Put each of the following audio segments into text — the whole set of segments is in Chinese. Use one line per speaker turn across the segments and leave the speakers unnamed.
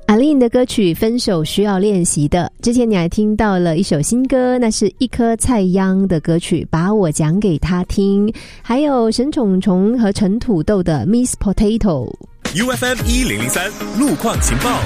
阿令的歌曲《分手需要练习的》，之前你还听到了一首新歌，那是一颗菜秧的歌曲《把我讲给他听》，还有沈宠宠和陈土豆的 Miss Potato。UFM
1003路况情报。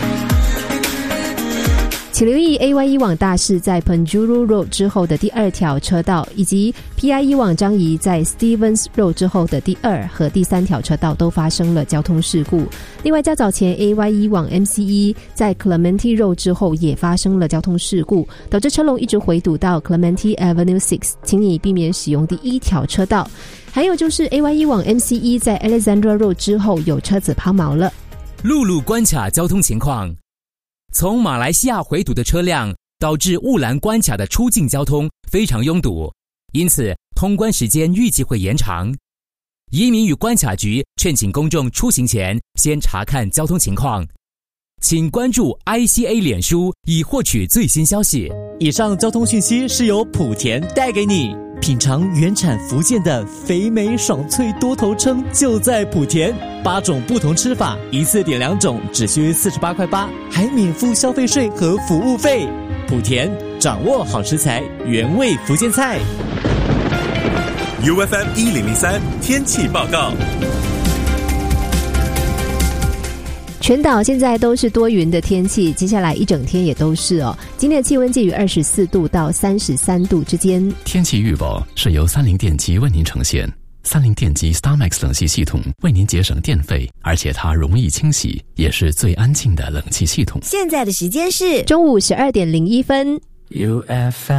请留意 AYE 往大势在 Penjuru Road 之后的第2条车道，以及 PIE 往张仪在 Stevens Road 之后的第2和第3条车道都发生了交通事故。另外较早前 AYE 往 MCE 在 Clementi Road 之后也发生了交通事故，导致车龙一直回堵到 Clementi Avenue 6， 请你避免使用第1条车道。还有就是 AYE 往 MCE 在 Alexandra Road 之后有车子抛锚了。
陆路关卡交通情况，从马来西亚回堵的车辆导致雾兰关卡的出境交通非常拥堵，因此通关时间预计会延长。移民与关卡局劝请公众出行前先查看交通情况，请关注 ICA 脸书以获取最新消息。
以上交通讯息是由莆田带给你。品尝原产福建的肥美爽脆多头称就在莆田，8种不同吃法，一次点2种，只需48.8块，还免付消费税和服务费。莆田掌握好食材，原味福建菜。
UFM 1003天气报告。
全岛现在都是多云的天气，接下来一整天也都是哦。今天的气温介于24度到33度之间。
天气预报是由30电机为您呈现。30电机 StarMax 冷气系统为您节省电费，而且它容易清洗，也是最安静的冷气系统。
现在的时间是
中午12点01分。
UFM